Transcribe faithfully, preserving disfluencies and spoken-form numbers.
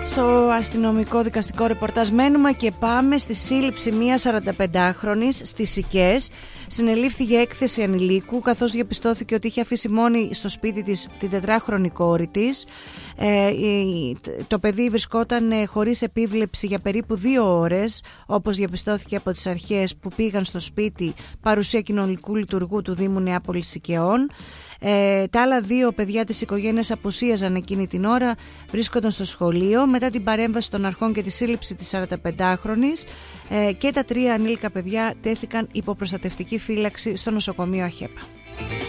Στο αστυνομικό δικαστικό ρεπορτάζ μένουμε και πάμε στη σύλληψη μιας σαρανταπεντάχρονης στις Σικές. Συνελήφθη για έκθεση ανηλίκου, καθώς διαπιστώθηκε ότι είχε αφήσει μόνη στο σπίτι της την τετράχρονη κόρη της. Ε, το παιδί βρισκόταν χωρίς επίβλεψη για περίπου δύο ώρες, όπως διαπιστώθηκε από τις αρχές που πήγαν στο σπίτι, παρουσία κοινωνικού λειτουργού του Δήμου Νεάπολης Σικαιών. Ε, τα άλλα δύο παιδιά της οικογένειας απουσίαζαν εκείνη την ώρα, βρίσκονταν στο σχολείο. Μετά την παρέμβαση των αρχών και τη σύλληψη της σαρανταπεντάχρονης, ε, και τα τρία ανήλικα παιδιά τέθηκαν υπό προστατευτική φύλαξη στο νοσοκομείο Αχέπα.